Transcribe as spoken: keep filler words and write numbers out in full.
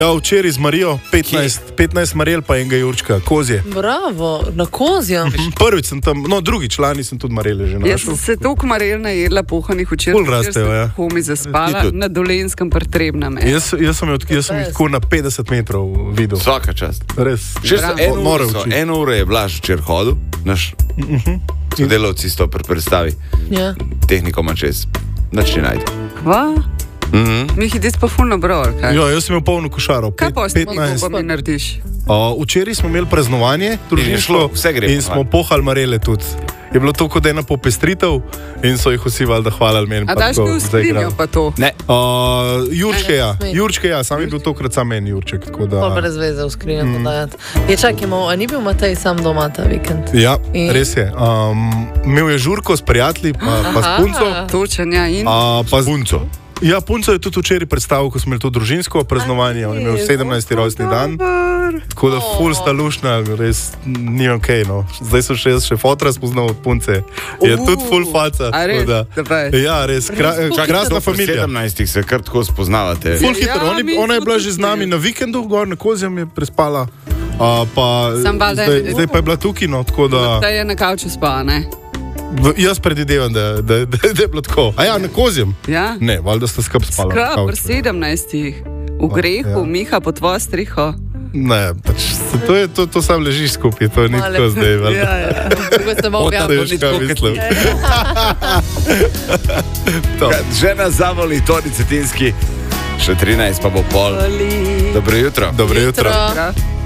Ja, včeraj z Marijo, petnajst, petnajst Marijel pa enega Jurčka, kozje. Bravo, na kozjo. Prvič sem tam, no drugi člani sem tudi Marijele že našel. Jaz sem se toliko Marijel najedla pohanih včeraj. Ful rastejo, ja. Komi zaspala na Dolenjskem Pretrebnem. Jaz, jaz sem jih tako na petdeset metrov videl. Vsaka čast. Res. Eno uro, so, eno uro je Blaž včeraj hodil, naš uh-huh. sodelavci sto predstavi. Ja. Tehniko ima čez. Nač ne najde. Kva? Mm-hmm. Mi jih pa fulno bral, kaj? Ja, jaz sem imel polno košaro. Kaj pa petnajst mi narediš? Uh, včeraj smo imeli praznovanje, družinsko, in, in smo pohali Marijele tudi. Je bilo to kot ena popestritev in so jih vsi valjda hvalili meni. A daš mi v skrinjo pa to? Ne. Uh, Jurčke, ja. Jurčke, ja. Sam je bil tokrat sam en Jurček. Pol da... brez veze v skrinjo mm. podajati. Je čakajmo, a ni bil Matej sam doma ta vikend? Ja, in... res je. Um, imel je žurko s prijatelji, pa, pa s punco. Točen, ja, in? Uh, pa s punco. Ja, punco je tudi včeraj predstavil, ko smo imeli to družinsko praznovanje. On je imel sedemnajsti rojstni dan. Tako da ful sta lušna, res ni ok, no. Zdaj so še, še fotra spoznal od punce. Je uh, tudi ful faca. A res? Da. Ja, res. Kra, krasna familija. sedemnajstih se kar tako spoznavate. Ful hitro. Ja, on je, ona je bila že z nami na vikendu, gor na Kozjem je prespala. Uh, pa zdaj, zdaj pa je bila tukaj, no, tako da... Da je na kavču spala, ne? V, jaz predvidevam, da, da, da, da je bilo tako. A ja, na Kozjem? Ja. Ne, valjda sta skup spala. Skup, pri sedemnajstih. V grehu, ja. Miha pod tvojo striho. Ne, pač, to, je, to, to sam ležiš skupaj, to je ni tako zdaj. Valjda. Ja, ja. Tako ste mogli objaviti. Žena zavoli, Toni Cetinski. Še trinajst pa bo pol. Dobro jutro. Dobro jutro. jutro.